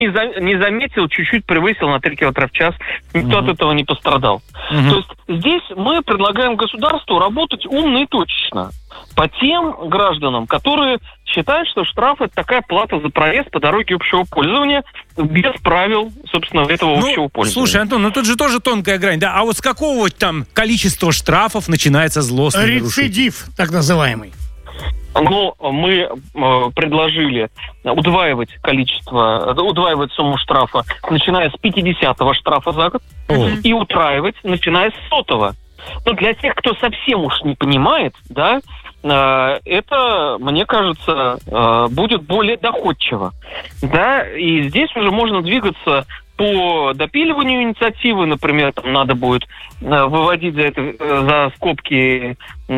не заметил, чуть-чуть превысил на 3 км в час. Никто от этого не пострадал. То есть здесь мы предлагаем государству работать умно и точечно по тем гражданам, которые считают, что штраф – это такая плата за проезд по дороге общего пользования без правил, собственно, этого общего пользования. Слушай, Антон, тут же тоже тонкая грань, да? А вот с какого там количества штрафов начинается злостный нарушитель? Рецидив, так называемый. Но мы предложили удваивать сумму штрафа, начиная с 50-го штрафа за год, и утраивать, начиная с 100-го. Но для тех, кто совсем уж не понимает, да, это, мне кажется, будет более доходчиво. Да, и здесь уже можно двигаться по допиливанию инициативы, например, там надо будет выводить за скобки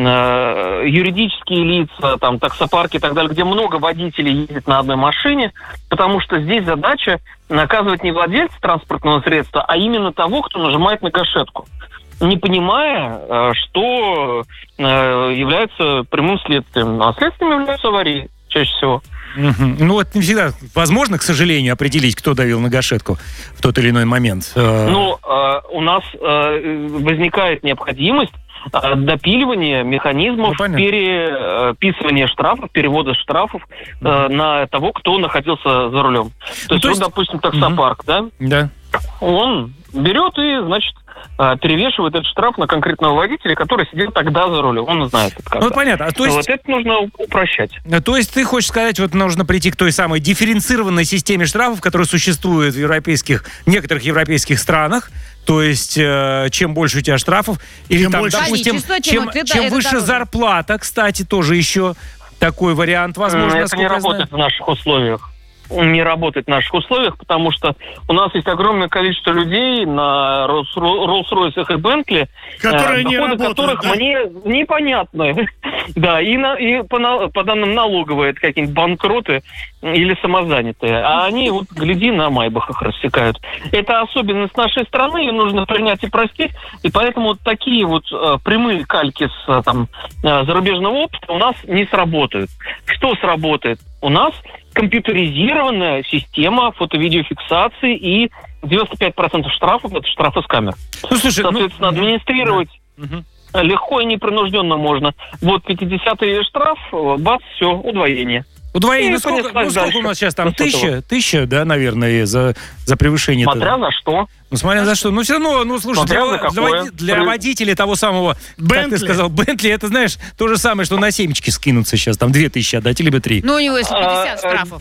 юридические лица, там, таксопарки и так далее, где много водителей ездит на одной машине, потому что здесь задача наказывать не владельца транспортного средства, а именно того, кто нажимает на гашетку, не понимая, что является прямым следствием. А следствием являются аварии чаще всего. Ну, вот не всегда возможно, к сожалению, определить, кто давил на гашетку в тот или иной момент. Ну, у нас возникает необходимость допиливания механизмов переписывания штрафов, перевода штрафов на того, кто находился за рулем. То есть, допустим, таксопарк, да? Он берет и, значит, перевешивает этот штраф на конкретного водителя, который сидел тогда за рулем. Он знает это когда. Ну, понятно. То есть, вот это нужно упрощать. То есть ты хочешь сказать, вот нужно прийти к той самой дифференцированной системе штрафов, которая существует в некоторых европейских странах. То есть, чем больше у тебя штрафов, или там, допустим, чем выше зарплата, кстати, тоже еще такой вариант возможно. Это не работает в наших условиях. Не работает в наших условиях, потому что у нас есть огромное количество людей на Роллс-Ройсах и Бентли, доходы которых мне непонятны. Да, и по данным налоговой это какие-нибудь банкроты или самозанятые. А они, вот, гляди, на майбахах рассекают. Это особенность нашей страны, ее нужно принять и простить. И поэтому вот такие вот прямые кальки с зарубежного опыта у нас не сработают. Что сработает? У нас компьютеризированная система фото-видеофиксации, и 95% штрафов – это штрафы с камер. Ну, слушай, соответственно, администрировать легко и непринужденно можно. Вот 50-й штраф, бац, все, удвоение. Удвоение. Сколько у нас сейчас там? Тысяча, да, наверное, за превышение. Смотря за что. Ну, смотря за что. Ну, все равно, слушай, для водителей того самого, как ты сказал, Бентли, это, знаешь, то же самое, что на семечки скинуться сейчас, там 2000 отдать, либо 3. Ну, у него если 50 штрафов.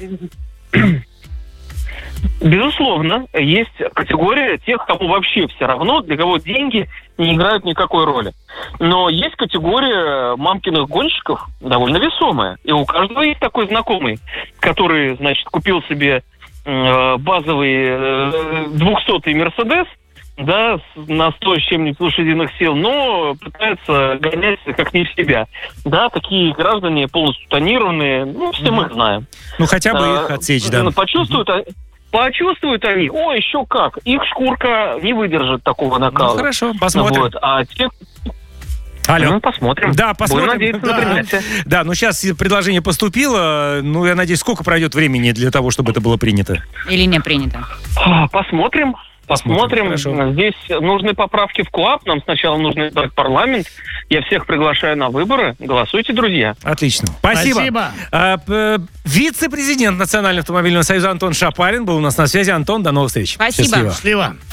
Безусловно, есть категория тех, кому вообще все равно, для кого деньги не играют никакой роли. Но есть категория мамкиных гонщиков довольно весомая. И у каждого есть такой знакомый, который, значит, купил себе базовый 200-й Мерседес, да, на 100 с чем-нибудь лошадиных сил, но пытается гонять как не в себя. Да, такие граждане полностью тонированные, все мы их знаем. Ну, хотя бы их отсечь, да. Почувствуют они, еще как, их шкурка не выдержит такого накала. Ну, хорошо, посмотрим. Вот, а те... Алло. Посмотрим. Да, посмотрим. Будем надеяться на принятие. Да, сейчас предложение поступило. Ну, я надеюсь, сколько пройдет времени для того, чтобы это было принято? Или не принято? Посмотрим. Хорошо. Здесь нужны поправки в КоАП. Нам сначала нужно избрать парламент. Я всех приглашаю на выборы. Голосуйте, друзья. Отлично. Спасибо. Вице-президент Национального автомобильного союза Антон Шапарин был у нас на связи. Антон, до новых встреч. Спасибо. Счастливо.